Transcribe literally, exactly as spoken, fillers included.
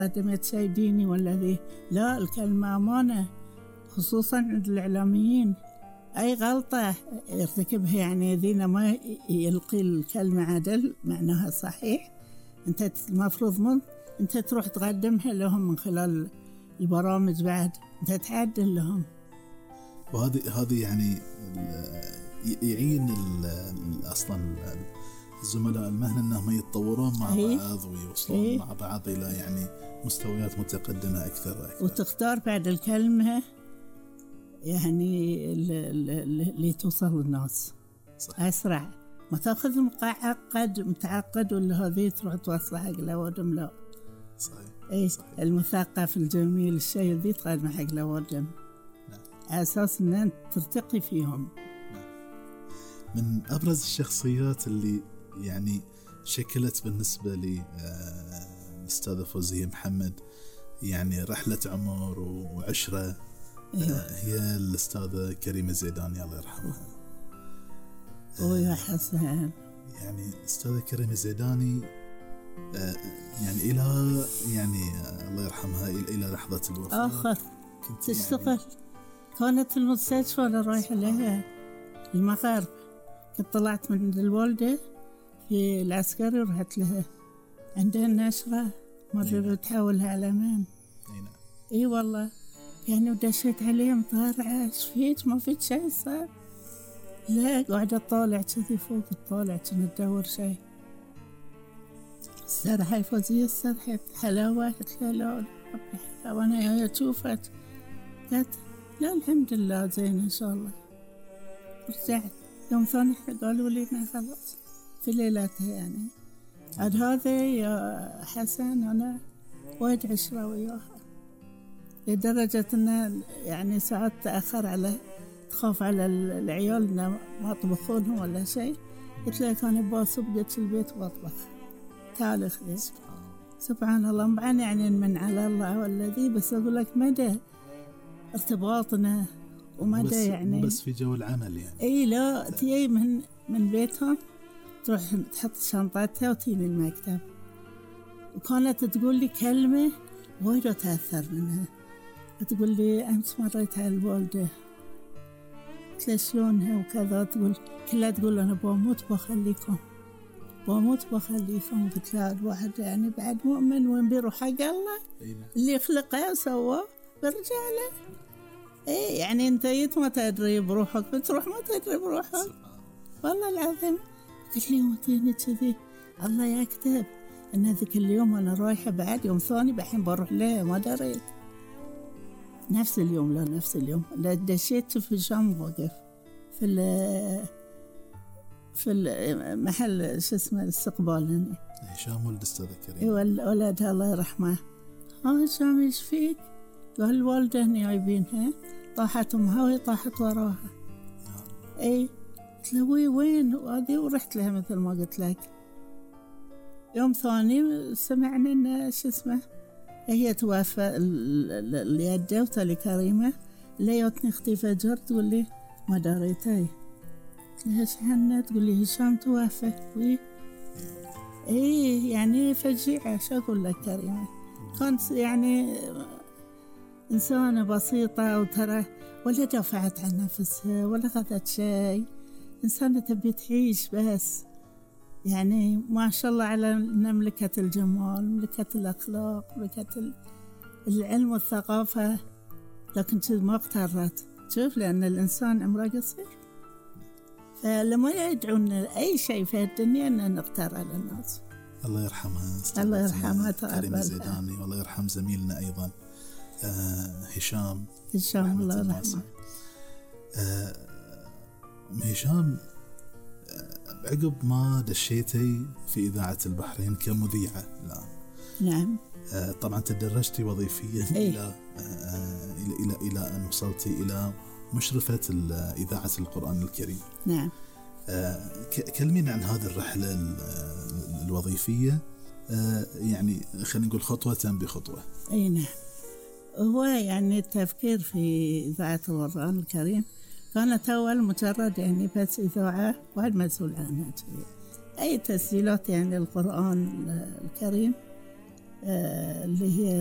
قدمت شيء ديني ولا ذي، لا، الكلمة أمانة، خصوصا عند الإعلاميين. أي غلطة يرتكبها يعني ذينا ما يلقي الكلمة عدل معناها صحيح، أنت المفروض من أنت تروح تقدمها لهم من خلال البرامج، بعد أنت تعدل لهم. وهذه هذه يعني يعين أصلا الزملاء المهنة أنهم يتطورون مع إيه؟ بعض ويوصلون إيه؟ مع بعض إلى يعني مستويات متقدمة أكثر وأكثر. وتختار بعد الكلمة يعني اللي توصل للناس صح. أسرع، ما تأخذ مقعقد متعقد ولا هذه تروح توصلها حق لوادم، لا صحيح. إيه صحيح. المثقف الجميل الشيء ذي تقدم حق لوادم، على أساس أن أنت ترتقي فيهم. من أبرز الشخصيات اللي يعني شكلت بالنسبة لي الأستاذة فوزية محمد يعني رحلة عمر وعشرة أيوة. هي الأستاذة كريمة زيداني الله يرحمها. ويا حسن يعني الأستاذة كريمة زيداني يعني إلى يعني الله يرحمها إلى لحظة الوفاة آخر تشتغل يعني كانت في المستشفى وأنا رايحة لها المغرب، كنت طلعت من الوالدة في العسكري ورحت لها عندها نشرة مرة بتحولها على مان. اي والله يعني ودشيت عليه مطارعة، شفيت ما فيت شيء صار، لا قاعدة طالع كذي فوق الطالع كنا ندور شيء. استرحي فوزية استرحي حلاوة، قلت له لا ربي حلاوة أنا يا شوفت، قالت لا الحمد لله زين إن شاء الله. رجعت يوم ثاني قالوا لي إنه خلاص في ليلتها يعني. عاد هذا يا حسن أنا وايد عشرة وياها لدرجة إنه يعني ساعات تأخر على تخاف على العيال إنه ما طبخونهم ولا شيء، قلت له كان باسب قلت البيت بطبخ تعال خذي. سبحان الله مبعن يعني من على الله والذي، بس أقول لك مدى ارتباطنا ومدى بس يعني بس في جو العمل يعني. اي لا تيجي من من بيتهم تروح تحط شنطتها وتيجي المكتب، وكانت تقول لي كلمة وايد أتأثر منها، تقول لي أمس مريت على الوالدة قلت لها شلونها وكذا، تقول كلها تقول أنا بموت بخليكم بموت بخليكم. قلت لها الواحد يعني بعد مؤمن وين بيروح حق الله اللي خلقه وسواه برجع له. ايه يعني انت جيت ما تدري بروحك بتروح ما تدري بروحك والله العظيم. قلت لي وتيني كذي الله يكتب ان ذيك اليوم انا رايحه بعد يوم ثاني بحين بروح له ما دريت نفس اليوم، لا نفس اليوم لا دشيت في هشام وقف في ال في المحل شو اسمه الاستقبال هنا هشام ولد استاذ كريم. ايوه ولدها الله يرحمه. ها هشام ايش فيك؟ قال الوالدة هني جايبينها طاحت أمها وهي طاحت وراها. اي قلت له وي وين وهذه ورحت لها مثل ما قلت لك. يوم ثاني سمعنا ان شو اسمه هي توفى اليد وتالي كريمة ليتني اختي فجر تقول لي ما دريتي. قلت لها ايش عنها؟ تقول لي هشام توفى. وي اي يعني فجيعة شو اقول لك كريمة كانت يعني إنسانة بسيطة وترى ولا دافعت عن نفسها ولا خذت شيء، إنسانة تبي تعيش بس يعني ما شاء الله على ملكة الجمال ملكة الأخلاق ملكة العلم والثقافة، لكن ما اغترت. شوف لأن الإنسان عمره قصير، فلما يدعون أي شيء في الدنيا أن نغتر على الناس. الله يرحمها الله يرحمها كريمة زيداني، والله يرحم زميلنا أيضا آه هشام هشام الله يرحمه. آه هشام آه عقب ما دشيتي في إذاعة البحرين كمذيعة الآن. نعم. آه طبعا تدرجتي وظيفيا إيه؟ إلى آه إلى إلى إلى أن وصلتي إلى مشرفة إذاعة القرآن الكريم. نعم. آه كلمينا عن هذه الرحلة الوظيفية آه يعني خلينا نقول خطوة بخطوة. أي نعم. هو يعني التفكير في إذاعة القرآن الكريم كانت أول مجرد يعني بس إذاعة واحد مسؤول عنها. أي تسجيلات يعني القرآن الكريم آه اللي هي